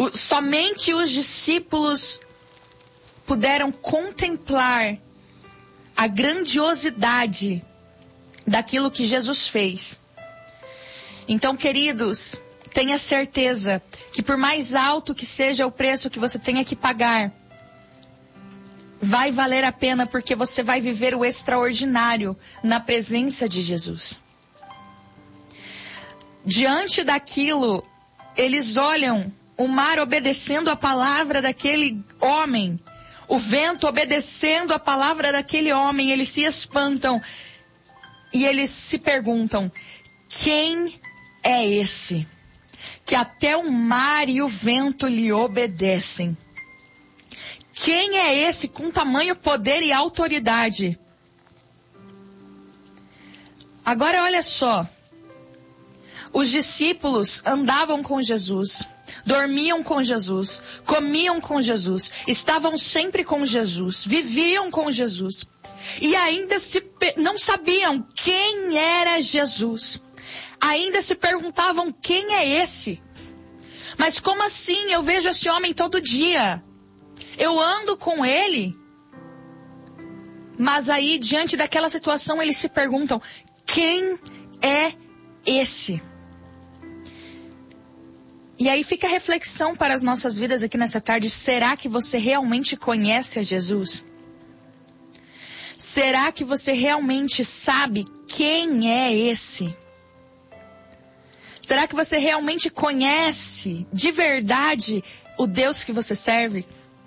Somente os discípulos puderam contemplar a grandiosidade daquilo que Jesus fez. Então, queridos, tenha certeza que por mais alto que seja o preço que você tenha que pagar, vai valer a pena, porque você vai viver o extraordinário na presença de Jesus. Diante daquilo, eles olham o mar obedecendo a palavra daquele homem, o vento obedecendo a palavra daquele homem. Eles se espantam e eles se perguntam: quem é esse que até o mar e o vento lhe obedecem? Quem é esse com tamanho poder e autoridade? Agora olha só. Os discípulos andavam com Jesus, dormiam com Jesus, comiam com Jesus, estavam sempre com Jesus, viviam com Jesus. E ainda não sabiam quem era Jesus. Ainda se perguntavam: quem é esse? Mas como assim? Eu vejo esse homem todo dia. Eu ando com ele. Mas aí, diante daquela situação, eles se perguntam: quem é esse? E aí fica a reflexão para as nossas vidas aqui nessa tarde. Será que você realmente conhece a Jesus? Será que você realmente sabe quem é esse? Será que você realmente conhece de verdade o Deus que você serve?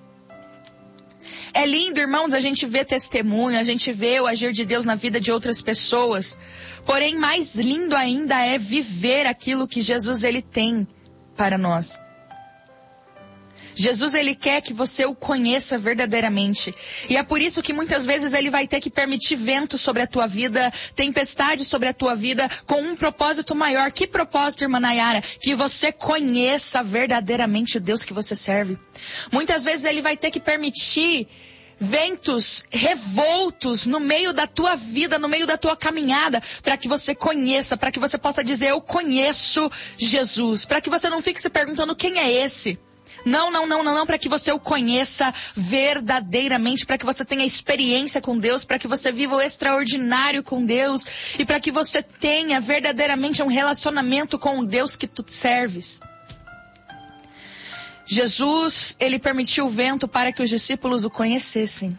É lindo, irmãos, a gente vê testemunho, a gente vê o agir de Deus na vida de outras pessoas. Porém, mais lindo ainda é viver aquilo que Jesus ele tem para nós. Jesus, ele quer que você o conheça verdadeiramente. E é por isso que muitas vezes ele vai ter que permitir vento sobre a tua vida, tempestade sobre a tua vida, com um propósito maior. Que propósito, irmã Nayara? Que você conheça verdadeiramente o Deus que você serve. Muitas vezes ele vai ter que permitir ventos revoltos no meio da tua vida, no meio da tua caminhada, para que você conheça, para que você possa dizer: eu conheço Jesus. Para que você não fique se perguntando: quem é esse? Não, para que você o conheça verdadeiramente, para que você tenha experiência com Deus, para que você viva o extraordinário com Deus e para que você tenha verdadeiramente um relacionamento com o Deus que tu serves. Jesus, ele permitiu o vento para que os discípulos o conhecessem.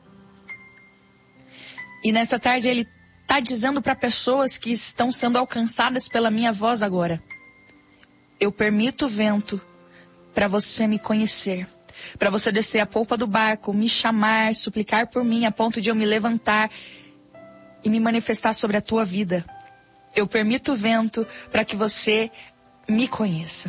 E nessa tarde ele está dizendo para pessoas que estão sendo alcançadas pela minha voz agora: eu permito o vento para você me conhecer, para você descer a polpa do barco, me chamar, suplicar por mim a ponto de eu me levantar e me manifestar sobre a tua vida. Eu permito o vento para que você me conheça.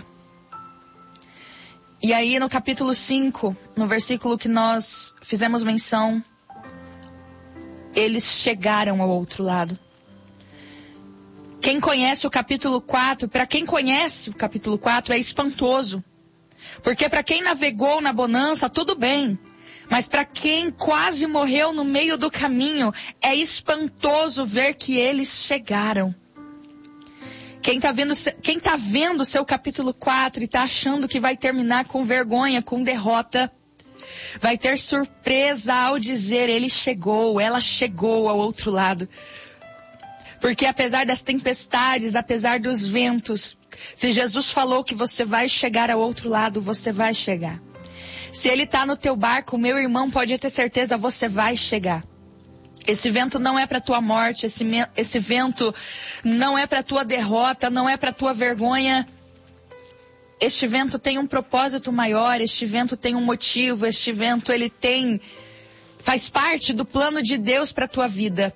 E aí no capítulo 5, no versículo que nós fizemos menção, eles chegaram ao outro lado. Quem conhece o capítulo 4, para quem conhece o capítulo 4 é espantoso. Porque para quem navegou na bonança, tudo bem. Mas para quem quase morreu no meio do caminho, é espantoso ver que eles chegaram. Quem tá vendo o seu capítulo 4 e tá achando que vai terminar com vergonha, com derrota, vai ter surpresa ao dizer: ele chegou, ela chegou ao outro lado. Porque apesar das tempestades, apesar dos ventos, se Jesus falou que você vai chegar ao outro lado, você vai chegar. Se ele está no teu barco, meu irmão, pode ter certeza, você vai chegar. Esse vento não é para tua morte, esse vento não é para tua derrota, não é para tua vergonha. Este vento tem um propósito maior, este vento tem um motivo, este vento faz parte do plano de Deus para tua vida.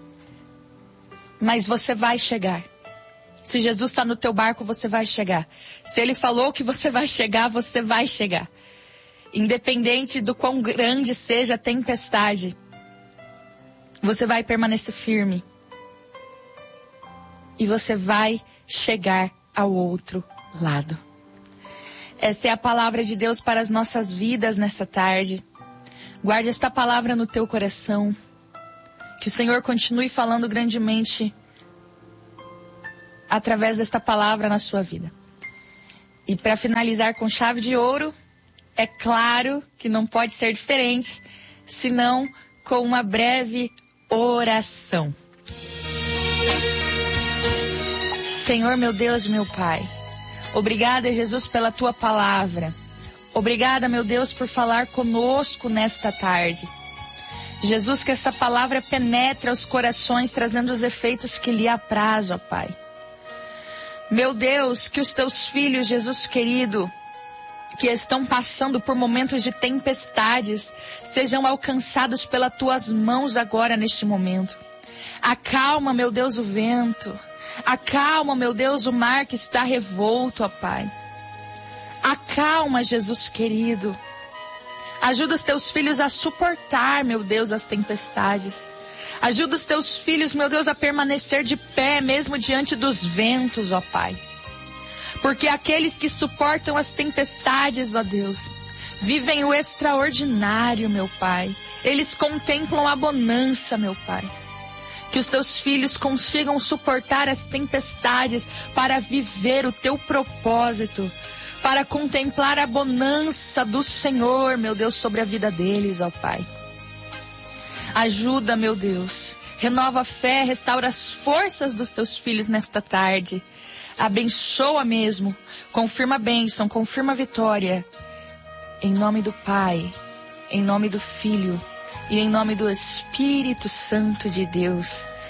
Mas você vai chegar. Se Jesus está no teu barco, você vai chegar. Se ele falou que você vai chegar, você vai chegar. Independente do quão grande seja a tempestade, você vai permanecer firme. E você vai chegar ao outro lado. Essa é a palavra de Deus para as nossas vidas nessa tarde. Guarde esta palavra no teu coração. Que o Senhor continue falando grandemente através desta palavra na sua vida. E para finalizar com chave de ouro, é claro que não pode ser diferente, senão com uma breve oração. Senhor, meu Deus, meu Pai, obrigada, Jesus, pela tua palavra. Obrigada, meu Deus, por falar conosco nesta tarde. Jesus, que essa palavra penetre aos corações, trazendo os efeitos que lhe apraz, ó Pai. Meu Deus, que os teus filhos, Jesus querido, que estão passando por momentos de tempestades, sejam alcançados pelas tuas mãos agora neste momento. Acalma, meu Deus, o vento. Acalma, meu Deus, o mar que está revolto, ó Pai. Acalma, Jesus querido. Ajuda os teus filhos a suportar, meu Deus, as tempestades. Ajuda os teus filhos, meu Deus, a permanecer de pé, mesmo diante dos ventos, ó Pai. Porque aqueles que suportam as tempestades, ó Deus, vivem o extraordinário, meu Pai. Eles contemplam a bonança, meu Pai. Que os teus filhos consigam suportar as tempestades para viver o teu propósito, para contemplar a bonança do Senhor, meu Deus, sobre a vida deles, ó Pai. Ajuda, meu Deus. Renova a fé, restaura as forças dos teus filhos nesta tarde. Abençoa mesmo. Confirma a bênção, confirma a vitória. Em nome do Pai, em nome do Filho e em nome do Espírito Santo de Deus.